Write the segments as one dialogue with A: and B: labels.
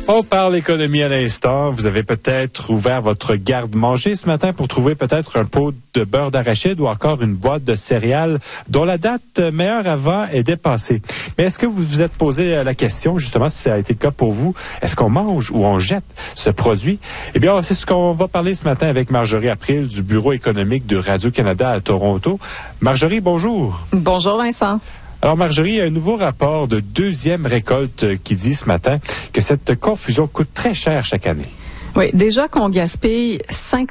A: On parle économie à l'instant. Vous avez peut-être ouvert votre garde-manger ce matin pour trouver peut-être un pot de beurre d'arachide ou encore une boîte de céréales dont la date meilleure avant est dépassée. Mais est-ce que vous vous êtes posé la question, justement, si ça a été le cas pour vous, est-ce qu'on mange ou on jette ce produit? Eh bien, c'est ce qu'on va parler ce matin avec Marjorie April du Bureau économique de Radio-Canada à Toronto. Marjorie, bonjour.
B: Bonjour Vincent.
A: Alors Marjorie, il y a un nouveau rapport de deuxième récolte qui dit ce matin que cette confusion coûte très cher chaque année.
B: Oui, déjà qu'on gaspille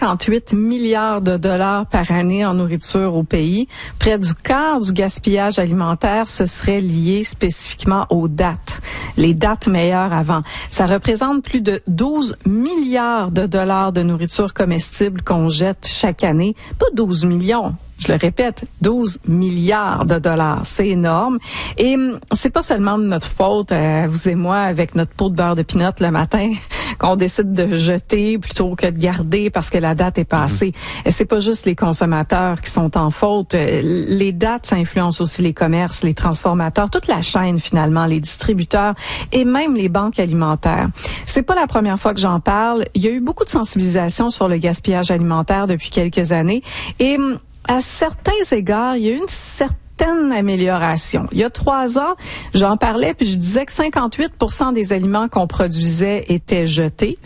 B: 58 milliards de dollars par année en nourriture au pays, près du quart du gaspillage alimentaire ce serait lié spécifiquement aux dates, les dates meilleures avant. Ça représente plus de 12 milliards de dollars de nourriture comestible qu'on jette chaque année, pas 12 millions. Je le répète, 12 milliards de dollars. C'est énorme. Et c'est pas seulement de notre faute, vous et moi, avec notre pot de beurre de pinot le matin, qu'on décide de jeter plutôt que de garder parce que la date est passée. Et c'est pas juste les consommateurs qui sont en faute. Les dates, ça influence aussi les commerces, les transformateurs, toute la chaîne finalement, les distributeurs et même les banques alimentaires. C'est pas la première fois que j'en parle. Il y a eu beaucoup de sensibilisation sur le gaspillage alimentaire depuis quelques années. Et à certains égards, il y a eu une certaine amélioration. Il y a 3 ans, j'en parlais puis je disais que 58% des aliments qu'on produisait étaient jetés.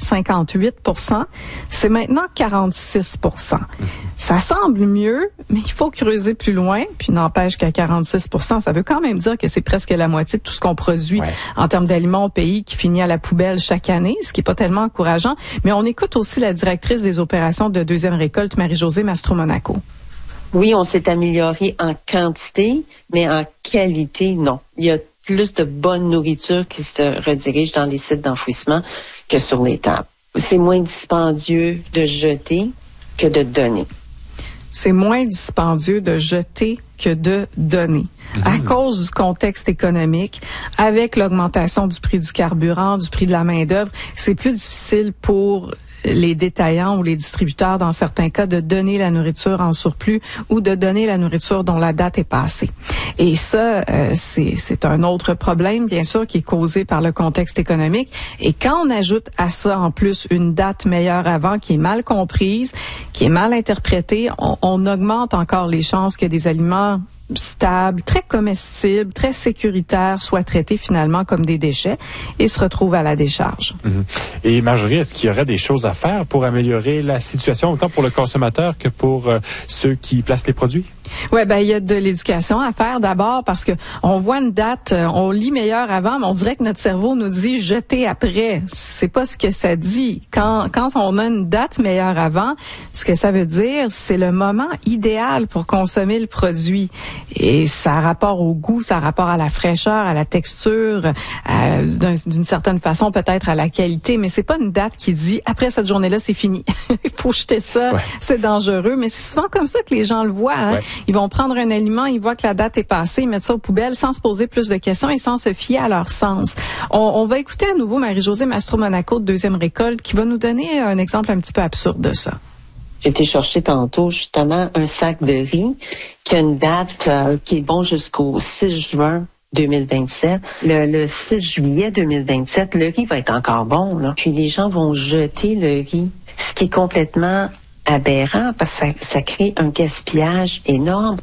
B: 58%. C'est maintenant 46%. Ça semble mieux, mais il faut creuser plus loin. Puis n'empêche qu'à 46%, ça veut quand même dire que c'est presque la moitié de tout ce qu'on produit en termes d'aliments au pays qui finit à la poubelle chaque année, ce qui est pas tellement encourageant. Mais on écoute aussi la directrice des opérations de deuxième récolte, Marie-Josée Mastro-Monaco.
C: Oui, on s'est amélioré en quantité, mais en qualité, non. Il y a plus de bonne nourriture qui se redirige dans les sites d'enfouissement que sur les tables. C'est moins dispendieux de jeter que de donner.
B: C'est moins dispendieux de jeter que de donner. À cause du contexte économique, avec l'augmentation du prix du carburant, du prix de la main-d'œuvre, c'est plus difficile pour les détaillants ou les distributeurs, dans certains cas, de donner la nourriture en surplus ou de donner la nourriture dont la date est passée. Et ça, c'est un autre problème, bien sûr, qui est causé par le contexte économique. Et quand on ajoute à ça, en plus, une date meilleure avant qui est mal comprise, qui est mal interprétée, on augmente encore les chances que des aliments stables, très comestibles, très sécuritaires, soient traités finalement comme des déchets et se retrouvent à la décharge.
A: Et Marjorie, est-ce qu'il y aurait des choses à faire pour améliorer la situation, autant pour le consommateur que pour ceux qui placent les produits?
B: Ouais, il y a de l'éducation à faire d'abord parce que on voit une date, on lit meilleur avant, mais on dirait que notre cerveau nous dit jeter après. C'est pas ce que ça dit. Quand on a une date meilleure avant, ce que ça veut dire, c'est le moment idéal pour consommer le produit. Et ça a rapport au goût, ça a rapport à la fraîcheur, à la texture, d'une certaine façon peut-être à la qualité, mais c'est pas une date qui dit après cette journée-là c'est fini. Il faut jeter ça, c'est dangereux, mais c'est souvent comme ça que les gens le voient. Hein? Ils vont prendre un aliment, ils voient que la date est passée, ils mettent ça aux poubelles sans se poser plus de questions et sans se fier à leur sens. On va écouter à nouveau Marie-Josée Mastro-Monaco de deuxième récolte qui va nous donner un exemple un petit peu absurde de ça.
C: J'ai été chercher tantôt, justement, un sac de riz qui a une date qui est bon jusqu'au 6 juin 2027. Le 6 juillet 2027, le riz va être encore bon, là. Puis les gens vont jeter le riz, ce qui est complètement aberrant parce que ça crée un gaspillage énorme.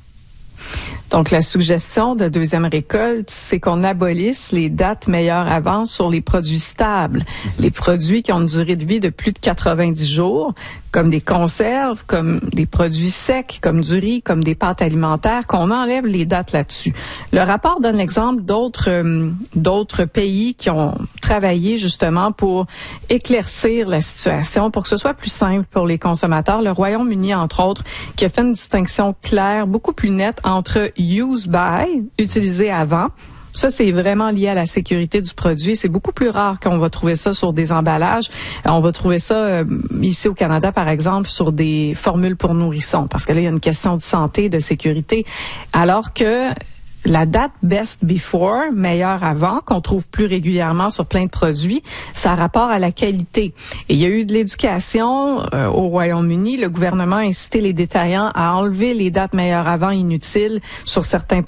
B: Donc, la suggestion de deuxième récolte, c'est qu'on abolisse les dates meilleures avant sur les produits stables, les produits qui ont une durée de vie de plus de 90 jours, comme des conserves, comme des produits secs, comme du riz, comme des pâtes alimentaires, qu'on enlève les dates là-dessus. Le rapport donne l'exemple d'autres pays qui ont travaillé justement pour éclaircir la situation, pour que ce soit plus simple pour les consommateurs. Le Royaume-Uni, entre autres, qui a fait une distinction claire, beaucoup plus nette entre use by, utilisé avant. Ça, c'est vraiment lié à la sécurité du produit. C'est beaucoup plus rare qu'on va trouver ça sur des emballages. On va trouver ça ici au Canada, par exemple, sur des formules pour nourrissons, parce que là, il y a une question de santé, de sécurité. Alors que la date best before, meilleur avant, qu'on trouve plus régulièrement sur plein de produits, ça a rapport à la qualité. Et il y a eu de l'éducation au Royaume-Uni. Le gouvernement a incité les détaillants à enlever les dates meilleur avant inutiles sur certains